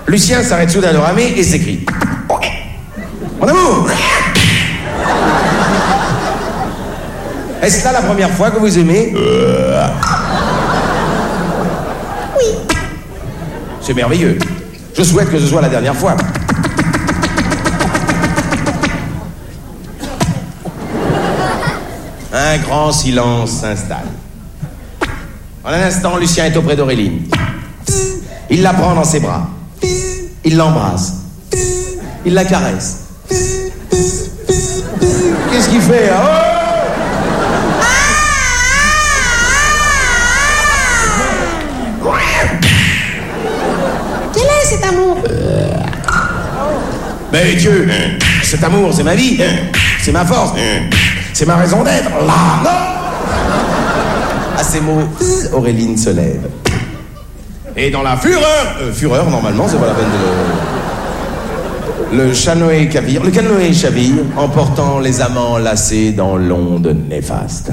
Lucien s'arrête soudain de ramer et s'écrie. Ok. Mon amour. Est-ce là la première fois que vous aimez? Oui. C'est merveilleux. Je souhaite que ce soit la dernière fois. Un grand silence s'installe. En un instant, Lucien est auprès d'Auréline. Il la prend dans ses bras. Il l'embrasse. Il la caresse. Qu'est-ce qu'il fait là? Oh! Quel est cet amour? Mais Dieu, cet amour, c'est ma vie, c'est ma force, c'est ma raison d'être. Là, non! À ces mots, Auréline se lève. Et dans la fureur, normalement, c'est pas la peine de... Le canoë chavire, emportant les amants lassés dans l'onde néfaste.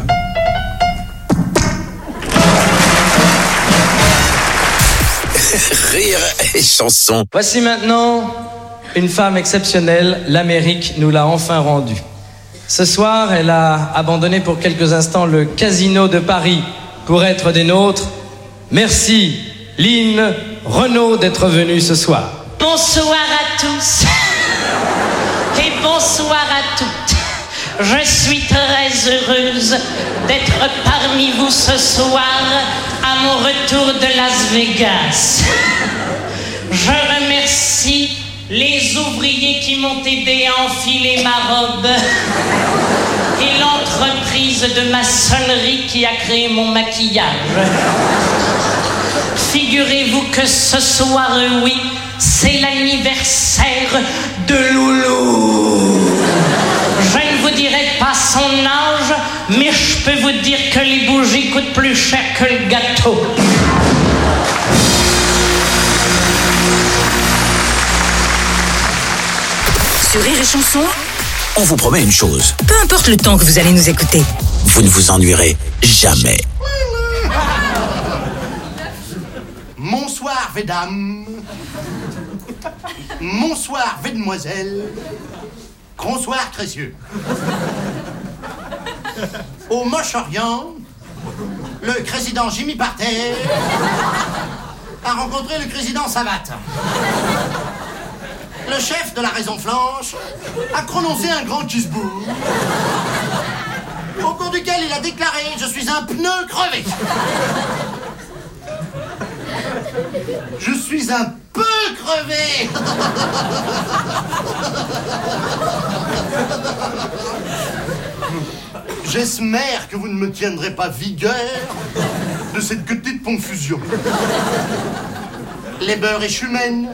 Rire et chanson. Voici maintenant une femme exceptionnelle. L'Amérique nous l'a enfin rendue. Ce soir, elle a abandonné pour quelques instants le casino de Paris pour être des nôtres. Merci, Lynn Renaud, d'être venue ce soir. Bonsoir à tous et bonsoir à toutes. Je suis très heureuse d'être parmi vous ce soir à mon retour de Las Vegas. Je remercie les ouvriers qui m'ont aidé à enfiler ma robe et l'entreprise de maçonnerie qui a créé mon maquillage. Figurez-vous que ce soir, oui, c'est l'anniversaire de Loulou. Je ne vous dirai pas son âge, mais je peux vous dire que les bougies coûtent plus cher que le gâteau. Sur Rire et Chanson, On vous promet une chose. peu importe le temps que vous allez nous écouter. Vous ne vous ennuierez jamais. Bonsoir, mesdames. Bonsoir, mesdemoiselles. Bonsoir, Crécieux. Au Moche-Orient, le président Jimmy Parter a rencontré le président Savate. Le chef de la Raison Flanche a prononcé un grand kisbou, au cours duquel il a déclaré « Je suis un pneu crevé ». Je suis un peu crevé. J'espère que vous ne me tiendrez pas vigueur de cette petite confusion. Les beurres et chumènes,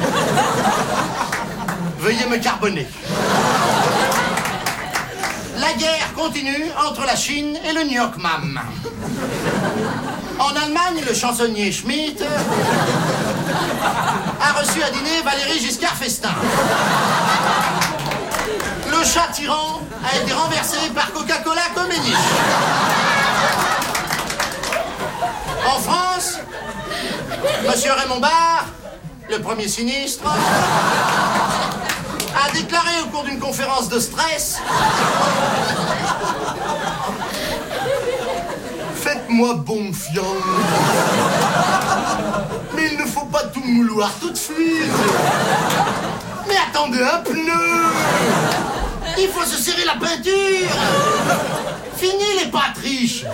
veuillez me carbonner. La guerre continue entre la Chine et le New York Mam. En Allemagne, le chansonnier Schmitt a reçu à dîner Valéry Giscard d'Estaing. Le chat tyran a été renversé par Coca-Cola Comeniche. En France, Monsieur Raymond Barre, le premier sinistre, a déclaré au cours d'une conférence de stress: faites-moi bon fion. Mais il ne faut pas tout mouloir tout de suite. Mais attendez un pneu. Il faut se serrer la peinture. Fini les pâtes riches.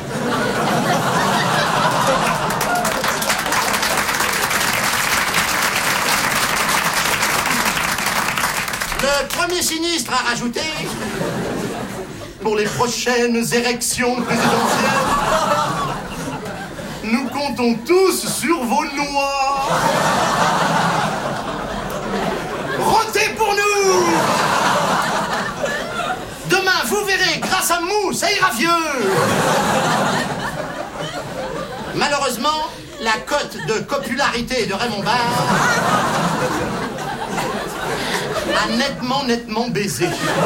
Le premier sinistre a rajouté: pour les prochaines érections présidentielles, nous comptons tous sur vos noix. Votez pour nous. Demain, vous verrez, grâce à Mou, ça ira vieux. Malheureusement, la cote de popularité de Raymond Barre a nettement baisé.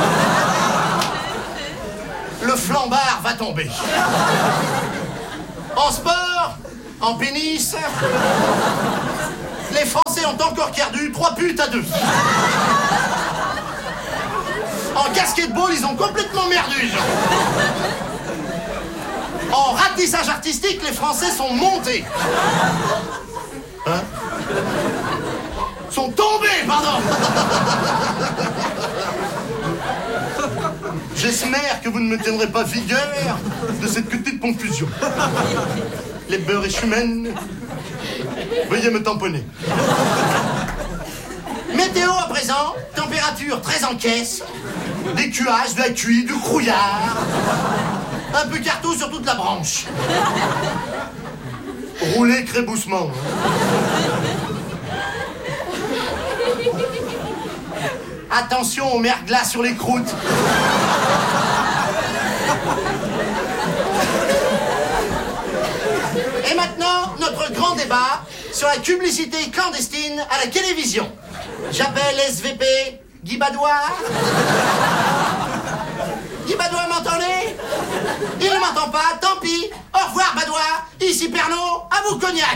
Le flambard va tomber. En sport, en pénis, les Français ont encore perdu 3 buts à 2. En basketball, ils ont complètement merdu. En ratissage artistique, les Français sont montés. Hein? Sont tombés, pardon. J'espère que vous ne me tiendrez pas vigueur de cette petite confusion. Les beurres et humaines, veuillez me tamponner. Météo à présent, température très en caisse, des cuages, de la cuit, du crouillard, un peu cartou sur toute la branche. Roulez créboussement. Attention aux merglas sur les croûtes. Et maintenant, notre grand débat sur la publicité clandestine à la télévision. J'appelle SVP Guy Badois. Guy Badois, m'entendez? Il ne m'entend pas, tant pis. Au revoir Badois, ici Pernod, à vous cognac.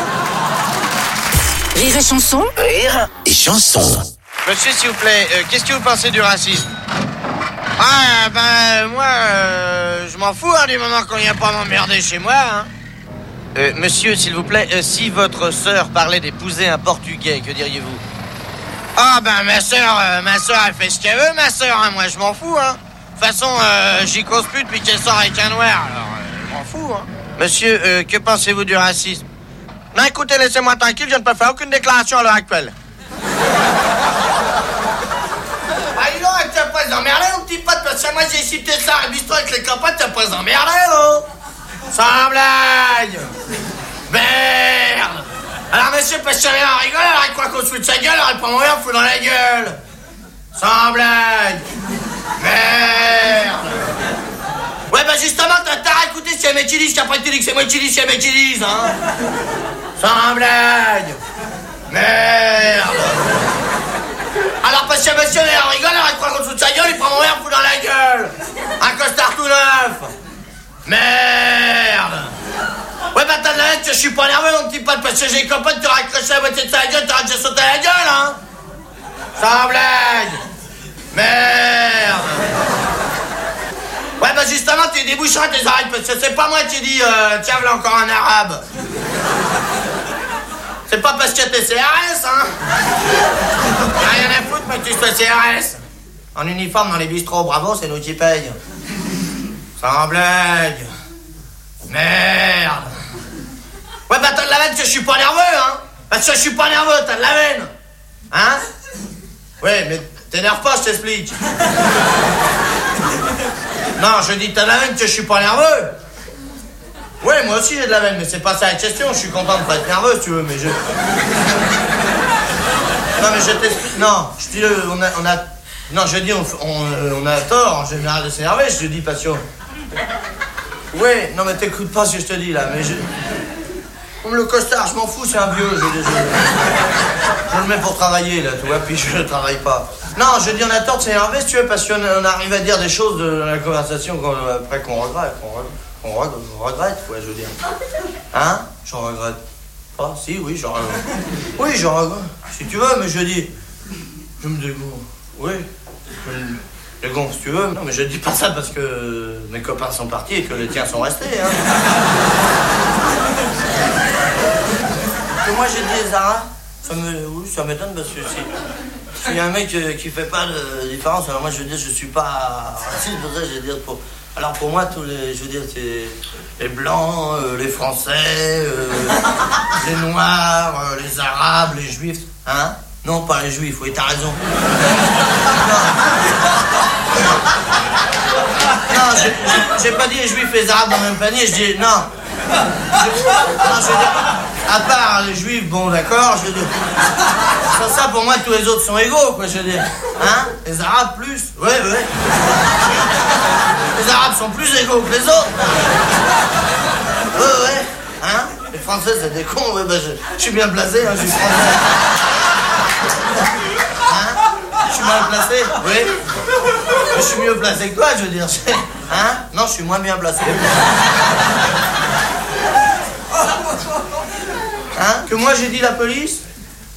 Rire et chanson. Rire et chanson. Monsieur, s'il vous plaît, qu'est-ce que vous pensez du racisme? Ah, ben, moi, je m'en fous, du moment qu'on vient pas m'emmerder chez moi, hein. Monsieur, s'il vous plaît, si votre sœur parlait d'épouser un Portugais, que diriez-vous? Ah, ben, ma sœur, elle fait ce qu'elle veut, ma sœur, hein, moi, je m'en fous, hein. De toute façon, j'y cause plus depuis qu'elle sort avec un noir, alors, je m'en fous, hein. Monsieur, que pensez-vous du racisme? Non, écoutez, laissez-moi tranquille, je ne peux faire aucune déclaration à l'heure actuelle. Ah, dis donc, t'as pas emmerdé, mon petit pote, parce que moi j'ai cité ça, amuse-toi avec les copains, t'as pas emmerdé, là. Sans blague. Merde. Alors, monsieur, parce que rien en rigole, alors il croit qu'on se fout de sa gueule, alors il prend mon verre, fout dans la gueule. Sans blague. Merde. Ouais, bah justement, t'as à écouter si elle m'utilise, qu'après tu dis que c'est moi qui dis si elle m'utilise, hein. Sans blague. Merde. Alors, parce que monsieur, il rigole, alors il croit qu'on se fout de sa gueule, il prend mon verre, fout dans la gueule. Un costard tout neuf. Merde. Ouais, bah t'as de la haine que je suis pas nerveux, mon petit pote, parce que j'ai une copain qui t'aura accroché la moitié de sa gueule, t'auras déjà sauté à la gueule, hein. Sans blague. Merde. Ouais, bah justement, tu déboucheras tes oreilles, parce que c'est pas moi qui dis, tiens, voilà encore un arabe. C'est pas parce que t'es CRS, hein. Rien à foutre, mais que tu sois CRS. En uniforme dans les bistrots, bravo, c'est nous qui payent. Sans blague. Merde. Ouais, bah t'as de la veine que je suis pas nerveux, hein. Parce que je suis pas nerveux, t'as de la veine. Hein? Ouais, mais t'énerve pas, je t'explique. Non, je dis t'as de la veine que je suis pas nerveux. Ouais, moi aussi j'ai de la veine, mais c'est pas ça la question. Je suis content de pas être nerveux, si tu veux, mais je... Non, mais je t'explique. Non, je dis, on a... Non, je dis, on a tort en général de s'énerver, je te dis, passion. Ouais, non, mais t'écoutes pas ce que je te dis, là, mais je... Comme le costard, je m'en fous, c'est un vieux, je le mets pour travailler, là, tu vois, puis je ne travaille pas. Non, je dis, on a tort de s'énerver, si tu veux, parce qu'on arrive à dire des choses dans la conversation après qu'on regrette. On regrette, ouais, je veux dire. Hein? J'en regrette pas. Si, oui, j'en regrette. Oui, j'en regrette. Si tu veux, mais je dis... Je me dégonfle. Oui. Je me dégonfle, si tu veux. Non, mais je dis pas ça parce que mes copains sont partis et que les tiens sont restés, hein. Que moi, j'ai dit les Arabes, ça m'étonne parce que s'il y a un mec qui fait pas de différence, alors moi, je veux dire, je suis pas raciste, pour ça, je veux dire, alors pour moi, tous les, je veux dire, c'est les blancs, les français, les noirs, les arabes, les juifs, hein? Non, pas les juifs, oui, t'as raison. Non, j'ai pas dit les juifs et les arabes dans le même panier, je dis, non. Je veux dire, à part les juifs, bon, d'accord, je veux dire. Sans ça, pour moi, tous les autres sont égaux, quoi, je veux dire. Hein? Les arabes, plus. Ouais. Les arabes sont plus égaux que les autres. Ouais. Hein? Les français, c'est des cons, ouais, bah, je suis bien placé, hein, je suis français. Hein? Je suis mal placé, oui. Je suis mieux placé que toi, je veux dire. Hein? Non, je suis moins bien placé. Hein? Que moi j'ai dit la police?